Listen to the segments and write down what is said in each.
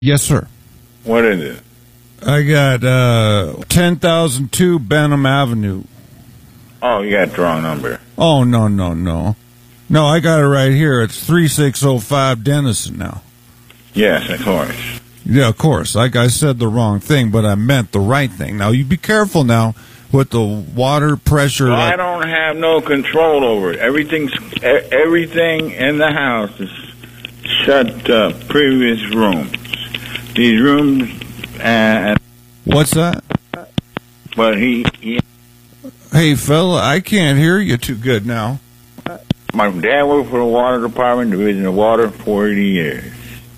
Yes, sir. What is it? I got 10,002 Benham Avenue. Oh, you got the wrong number. Oh, no. No, I got it right here. It's 3605 Denison now. Yes, of course. Yeah, of course. I said the wrong thing, but I meant the right thing. Now, you be careful now with the water pressure. Well, I don't have no control over it. Everything in the house is shut up. Previous rooms. These rooms, and What's that? but he Hey, fella, I can't hear you too good now. my dad worked for the water department, division of water, for 40 years.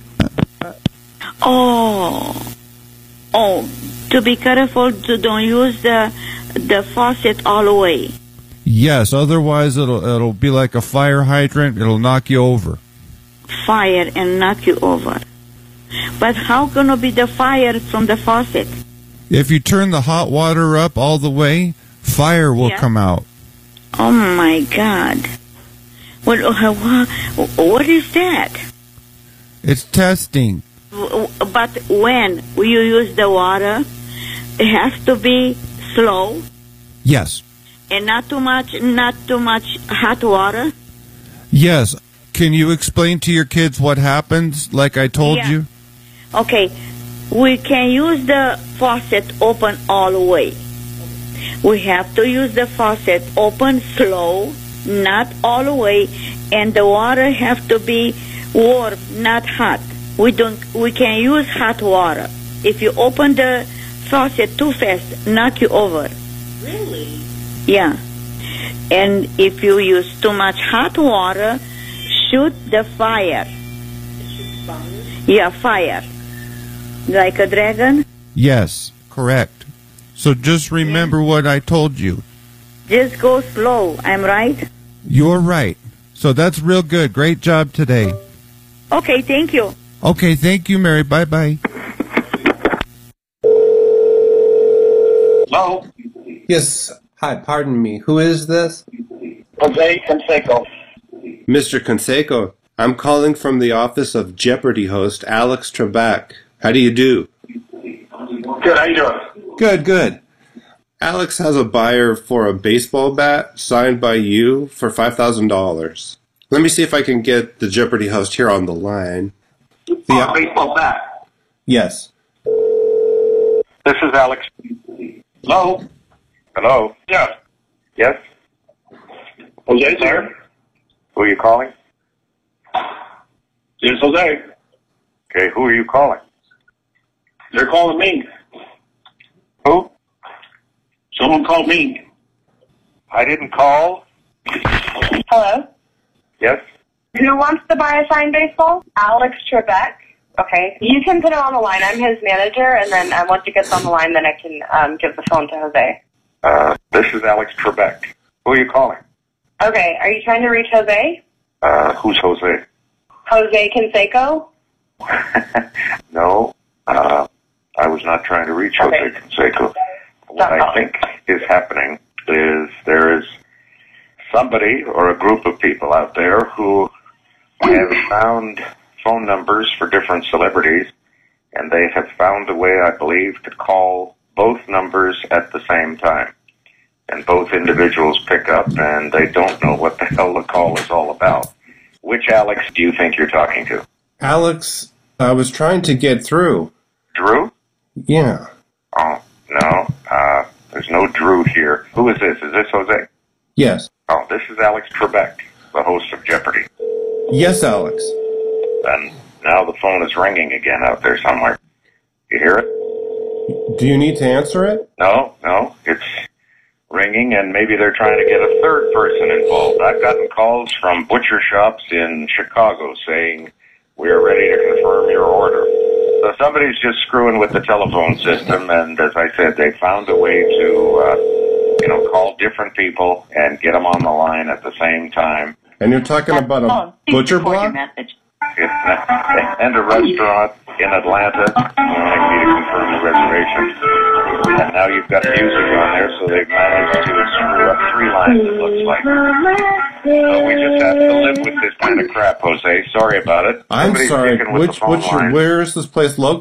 To be careful to don't use the faucet all the way. Yes, otherwise it'll be like a fire hydrant. It'll knock you over. Fire and knock you over. But how gonna be the fire from the faucet? If you turn the hot water up all the way, fire will come out. Oh my God! What is that? It's testing. But when you use the water, it has to be slow Yes. and not too much hot water. Yes. Can you explain to your kids what happens like I told Yeah. you? Okay, we can use the faucet open all the way. We have to use the faucet open slow, not all the way, and the water have to be warm, not hot. We can use hot water. If you open the faucet too fast, knock you over. Really? Yeah. And if you use too much hot water, shoot the fire. Yeah, fire. Like a dragon? Yes, correct. So just remember what I told you. Just go slow, I'm right? You're right. So that's real good. Great job today. Okay, thank you. Okay, thank you, Mary. Bye-bye. Hello? Yes. Hi, pardon me. Who is this? Jose Canseco. Mr. Canseco. I'm calling from the office of Jeopardy host Alex Trebek. How do you do? Good, how you doing? Good. Alex has a buyer for a baseball bat signed by you for $5,000. Let me see if I can get the Jeopardy host here on the line. Baseball bat. Yes. This is Alex. Hello? Hello? Yeah. Yes? Jose's there. Who are you calling? Here's Jose. Okay, who are you calling? They're calling me. Who? Someone called me. I didn't call. Hello? Yes? Who wants to buy a signed baseball? Alex Trebek. Okay. You can put him on the line. I'm his manager, and then once he gets on the line, then I can give the phone to Jose. This is Alex Trebek. Who are you calling? Okay. Are you trying to reach Jose? Who's Jose? Jose Canseco? No, I was not trying to reach Jose Canseco. What I think is happening is there is somebody or a group of people out there who have found phone numbers for different celebrities, and they have found a way, I believe, to call both numbers at the same time. And both individuals pick up, and they don't know what the hell the call is all about. Which Alex do you think you're talking to? Alex, I was trying to get through. Drew? Yeah. Oh, no. There's no Drew here. Who is this? Is this Jose? Yes. Oh, this is Alex Trebek, the host of Jeopardy. Yes, Alex. And now the phone is ringing again out there somewhere. You hear it? Do you need to answer it? No, it's ringing, and maybe they're trying to get a third person involved. I've gotten calls from butcher shops in Chicago saying, we are ready to confirm your order. So somebody's just screwing with the telephone system, and as I said, they found a way to, call different people and get them on the line at the same time. And you're talking about a butcher block? And a restaurant in Atlanta wanting me to confirm the reservation. And now you've got music on there, so they've managed to screw up 3 lines, it looks like. So we just have to live with this kind of crap, Jose. Sorry about it. I'm Somebody's sorry. sticking with the phone line. Where is this place located?